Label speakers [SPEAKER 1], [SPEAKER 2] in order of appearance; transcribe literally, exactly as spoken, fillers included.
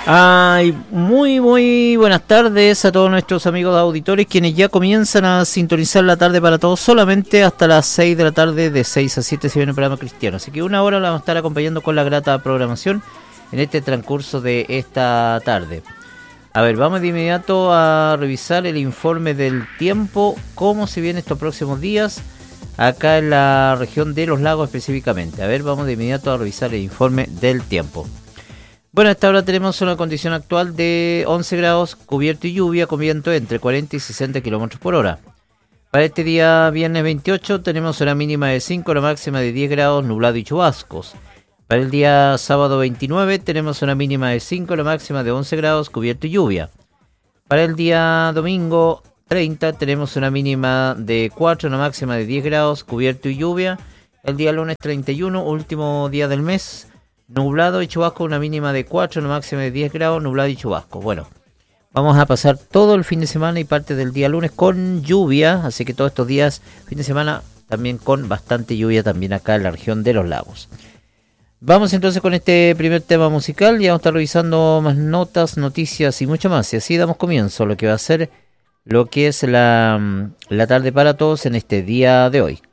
[SPEAKER 1] Ay, muy, muy buenas tardes a todos nuestros amigos auditores quienes ya comienzan a sintonizar la tarde para todos solamente hasta las seis de la tarde, de seis a siete se viene el programa cristiano. Así que una hora la vamos a estar acompañando con la grata programación en este transcurso de esta tarde. A ver, vamos de inmediato a revisar el informe del tiempo, cómo se vienen estos próximos días acá en la región de Los Lagos específicamente. A ver, vamos de inmediato a revisar el informe del tiempo. Bueno, a esta hora tenemos una condición actual de once grados, cubierto y lluvia, con viento entre cuarenta y sesenta kilómetros por hora. Para este día viernes veintiocho tenemos una mínima de cinco, una máxima de diez grados, nublado y chubascos. Para el día sábado veintinueve tenemos una mínima de cinco, una máxima de once grados, cubierto y lluvia. Para el día domingo treinta tenemos una mínima de cuatro, una máxima de diez grados, cubierto y lluvia. El día lunes treinta y uno, último día del mes, nublado y chubasco, una mínima de cuatro, una máxima de diez grados, nublado y chubasco. Bueno, vamos a pasar todo el fin de semana y parte del día lunes con lluvia, así que todos estos días, fin de semana, también con bastante lluvia también acá en la región de Los Lagos. Vamos entonces con este primer tema musical, ya vamos a estar revisando más notas, noticias y mucho más, y así damos comienzo a lo que va a ser lo que es la, la tarde para todos en este día de hoy.